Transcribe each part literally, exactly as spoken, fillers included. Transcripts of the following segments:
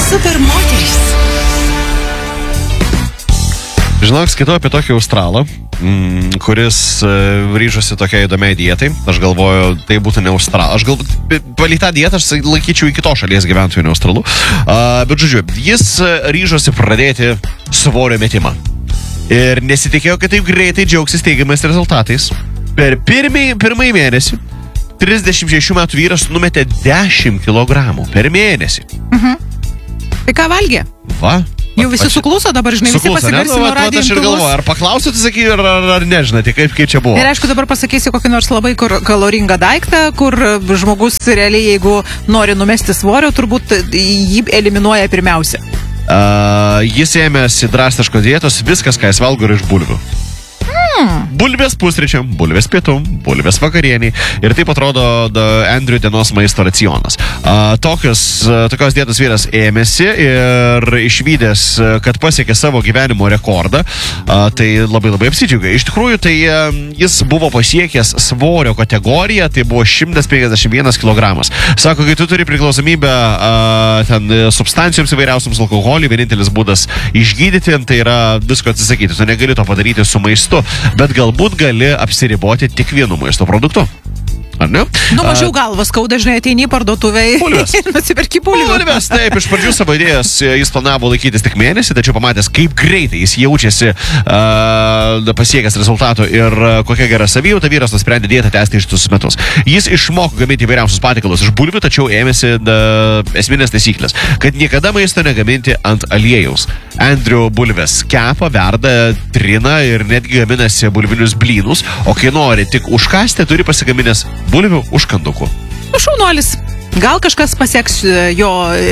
Super moterys. Žinok, skaitau apie tokį australą, mm, kuris uh, ryžosi tokiai įdomiai dietai. Aš galvoju, tai būtų ne australą. Aš galvoju, palei tą dietą aš laikyčiau iki to šalies gyventojų ne australų. Uh, bet žodžiu, jis ryžosi pradėti svorio metimą. Ir nesitikėjo, kad taip greitai džiaugsis teigiamais rezultatais. Per pirmąjį, pirmąjį mėnesį trisdešimt šešių metų vyras numetė dešimt kilogramų per mėnesį. Mhm. Tai ką valgė? Va. Jau visi sukluso dabar, žinai, visi pasigarsino radijo imtuvus. Aš ir galvoju, ar paklausiu, tu sakai, ar, ar, ar nežinai, tai kaip, kaip čia buvo. Ir aišku, dabar pasakysiu kokį nors labai kaloringą daiktą, kur žmogus realiai, jeigu nori numesti svorio, turbūt jį eliminuoja pirmiausia. Uh, jis ėmėsi drastiškos dietos, viskas, ką jis valgo, yra iš bulvių. Hmm. Bulvės pusryčiam, bulvės pietum, bulvės vakarieniai. Ir taip atrodo Andrew dienos maisto racionas. Uh, tokios, uh, tokios dietos vyras ėmėsi ir išvydęs, uh, kad pasiekė savo gyvenimo rekordą, uh, tai labai labai apsidžiaugė. Iš tikrųjų, tai uh, jis buvo pasiekęs svorio kategoriją, tai buvo šimtas penkiasdešimt vienas kilogramas. Sako, kai tu turi priklausomybę uh, ten substancijoms įvairiausiams alkoholiui, vienintelis būdas išgydyti, tai yra visko atsisakyti. Tu negali to padaryti su maistu. Bet galbūt gali apsiriboti tik vienu maisto produktu. Ar ne? Nu, mažiau galvas skauda, žinai, ateini į parduotuvę ir nusiperki bulvių. Bulvės, taip, iš pradžių savo idėjas jis planavo laikytis tik mėnesį, tačiau pamatęs, kaip greitai jis jaučiasi uh, pasiekęs rezultato ir uh, kokia gera savijauta, vyras nusprendė dietą tęsti ištisus metus. Jis išmoko gaminti įvairiausius patiekalus iš bulvių, tačiau ėmėsi uh, esminės taisyklės, kad niekada maisto negaminti ant aliejaus. Andrew bulvės kepa, verda, trina ir netgi gaminasi bulvinius blynus, o kai nori tik užkasti, turi pasigaminęs bulvių užkandukų. Šaunuolis. Gal kažkas pasieks jo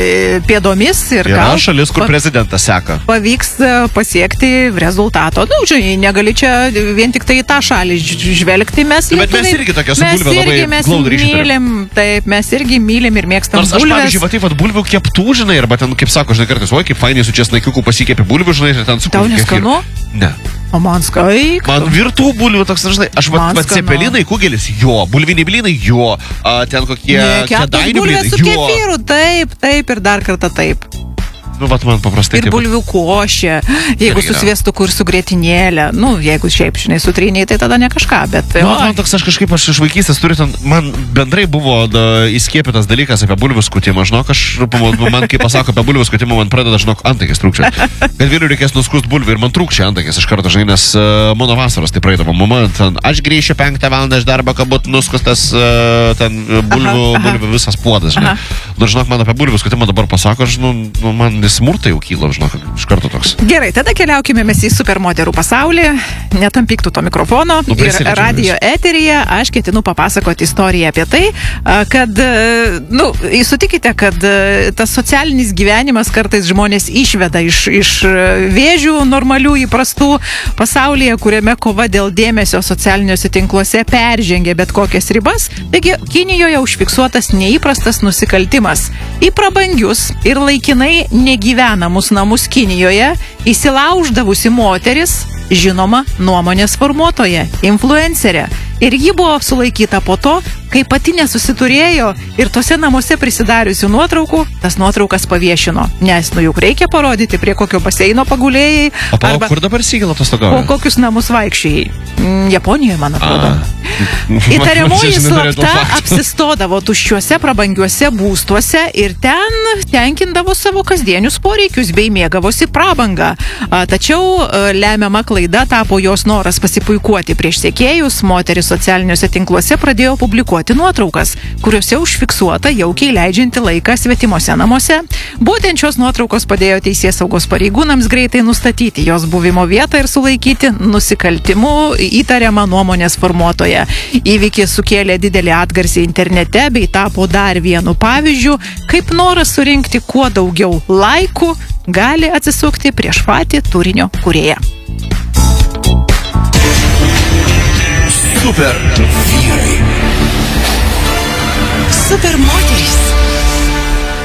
pėdomis ir yra gal šalis, kur prezidentas seka. Pavyks pasiekti rezultato. Nu, žinai, negali čia vien tik tai į tą šalį žvelgti. Mes, bet mes irgi tokia su bulvė labai glaudų ryšį turim. Taip, mes irgi mylim ir mėgstam Nors bulves. Nors aš, pavyzdžiui, va, taip, va, bulvių keptų, žinai, arba ten, kaip sako, žinai, kartais, oi, kaip fainiai su česnakiuku pasikėpė bulvių, žinai, ir ten su... Tau neskanu? Ne. O man skaik. Man virtų bulvių toks, žinai, aš va, va cepelinai, kugelis, jo, bulviniai blynai, jo, a, ten kokie kėdainių blynai, su kefyru, taip, taip ir dar kartą taip. Nu, vat man paprastai. Ir bulvių košė, jeigu su sviestuku ir su grietinėlė. Nu, jeigu šiaip, žinai, su tryniai, tai tada ne kažką, bet... Nu, man toks, aš kažkaip, aš iš vaikystės turiu ten, man bendrai buvo da, įskiepytas dalykas apie bulvių skutimą, žinok, aš, man kai pasako apie bulvių skutimą, man pradeda, žinok, antakis trūkčia. Kad vėliau reikės nuskust bulvių ir man trūkčia antakis iš karto, žinai, nes uh, mano vasaros tai praeidavo. Mama, ten, aš grįšiu penktą valandą iš darbo, kad būtų nuskustas uh, ten bulvių, aha, aha. bulvių visas puodas, žinai. Nu, žinok, man apie bulvių skutimą dabar pasako, žinau, man smurtai jau kyla, žinok, iš karto toks. Gerai, tada keliaukime mes į supermoterų pasaulį, netampyktų to mikrofono nu, ir radio eteryje aš ketinu papasakoti istoriją apie tai, kad, nu, sutikite, kad tas socialinis gyvenimas kartais žmonės išveda iš, iš vėžių normalių įprastų pasaulyje, kuriame kova dėl dėmesio socialiniuose tinkluose peržengia bet kokias ribas. Taigi, Kinijoje užfiksuotas neįprastas nusikaltimas. Į prabangius ir laikinai negyvenamus namus Kinijoje įsilauždavusi moteris, žinoma, nuomonės formuotoja, influencerė. Ir ji buvo sulaikyta po to, kai pati nesusiturėjo ir tose namuose prisidariusių nuotraukų, tas nuotraukas paviešino. Nes, nu, juk reikia parodyti, prie kokio baseino pagulėjai. O pa, arba kur dabar įsigila atostogauja? Po kokius namus vaikščiai. Japonijoje, man atrodo. Įtariamoji slapta apsistodavo tuščiuose prabangiuose būstuose ir ten tenkindavo savo kasdienius poreikius bei mėgavosi prabangą. Tačiau lemiama klaida tapo jos noras pasipuikuoti prieš sekėjus. Moteris socialiniuose tinkluose pradėjo publikuoti nuotraukas, kuriuose užfiksuota jaukiai leidžianti laiką svetimuose namuose. Būtent šios nuotraukos padėjo teisėsaugos pareigūnams greitai nustatyti jos buvimo vietą ir sulaikyti nusikaltimų įtariamą nuomonės formuotoją. Įvykis sukėlė didelį atgarsį internete bei tapo dar vienu pavyzdžiu, kaip noras surinkti kuo daugiau laikų gali atsisukti prieš patį turinio kūrėją. Super vyrai. Super moterys.